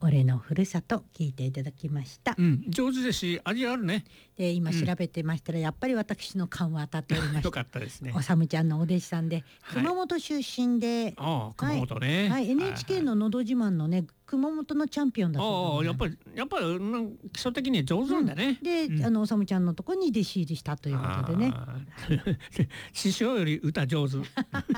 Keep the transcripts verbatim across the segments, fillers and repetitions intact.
俺のふるさと聞いていただきました。 うん、上手ですし味あるね。 で今調べてましたら、やっぱり私の勘は当たっておりました。 よかったですね。 おさむちゃんのお弟子さんで、 はい熊本出身で、 ああ熊本ね、 はいはい、エヌエイチケー ののど自慢のね熊本のチャンピオンだそうです。 ああやっぱりやっぱりなん基礎的に上手なんだね。 うん、で、うん、あのおさむちゃんのところに弟子入りしたということでね。 師匠より歌上手。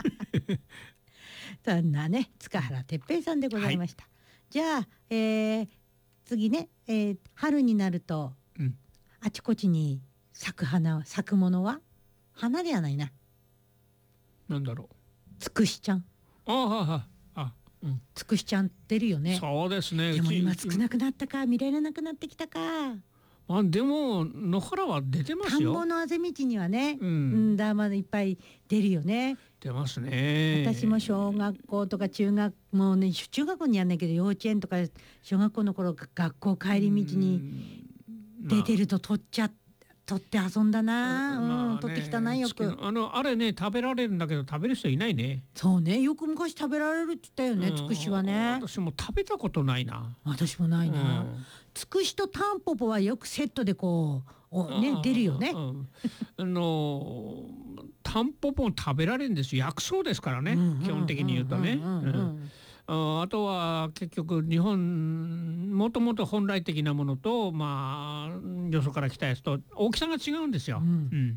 そんなね塚原哲平さんでございました。はい、じゃあ、えー、次ね、えー、春になると、うん、あちこちに咲く花咲くものは花ではないな。 なんだろう。 つくしちゃん。 ああああ、うん、 つくしちゃん出るよね。 そうですね。 でも今少なくなったか見られなくなってきたか。 あでも野原は出てますよ。 田んぼのあぜ道にはね、 うん、 うんだまだいっぱい出るよね。 出ますね。 私も小学校とか中学もうね中学校にやんないけど幼稚園とか小学校の頃学校帰り道に出てると取っちゃって。取って遊んだな、うんまあね、取ってきたなよく。 あのあれね食べられるんだけど食べる人いないね。 そうね、よく昔食べられるって言ったよね、つくしはね。 私も食べたことないな。 私もないな。つくしとタンポポはよくセットでこうおね出るよね。 あのタンポポも食べられるんですよ。薬草ですからね、基本的に言うとね。あとは結局日本もともと本来的なものとまあよそから来たやつと大きさが違うんですよ。うんうん、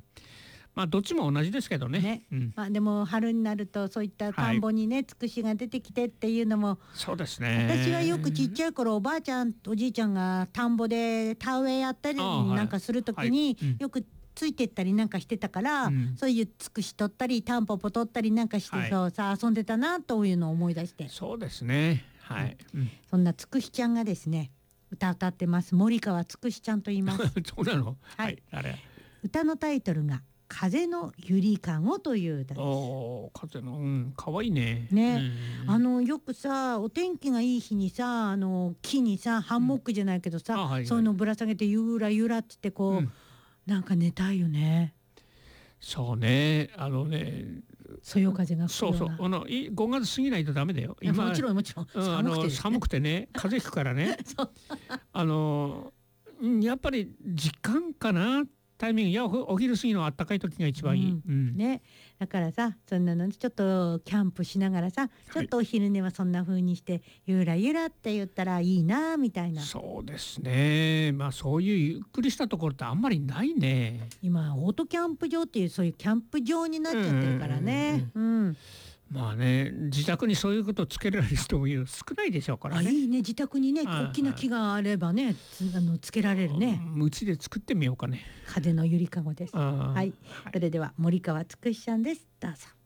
まあどっちも同じですけどね。ね、 うん、まあでも春になるとそういった田んぼにね、はい、つくしが出てきてっていうのもそうですね。 私はよくちっちゃい頃おばあちゃんおじいちゃんが田んぼで田植えやったりなんかするときによくついてったりなんかしてたから、うん、そういうつくし取ったりタンポポ取ったりなんかして、はい、そうさ遊んでたなというのを思い出して。 そうですね、はい、 うん、そんなつくしちゃんがですね歌歌ってます。森川つくしちゃんと言います。 そうなの、 はい、あれ歌のタイトルが風のゆりかごという歌です。 お風の、うん、かわいいね。 ね、うん、あのよくさお天気がいい日にさあの木にさハンモックじゃないけどさ、うんはいはい、そういうのぶら下げてゆらゆらってってこう、うんなんか寝たいよね。 そうね、あのね、 そよ風がそうそう、あのごがつ過ぎないとダメだよ。 今もちろんもちろん寒くて、ね、寒くてね、風邪ひくからね。あのやっぱり時間かな。タイミングいやお昼過ぎの暖かい時が一番いい、うんうん、 ね、だからさそんなのちょっとキャンプしながらさちょっとお昼寝はそんな風にして、はい、ゆらゆらって言ったらいいなみたいな。 そうですね、まあそういうゆっくりしたところってあんまりないね。 今オートキャンプ場っていうそういうキャンプ場になっちゃってるからね。 まあね自宅にそういうことをつけられる人もいる少ないでしょうからね。 あいいね自宅にね大きな木があればねつあのつけられるね。 うちで作ってみようかね。 風のゆりかごです。はい、それでは森川つくしさんです。どうぞ。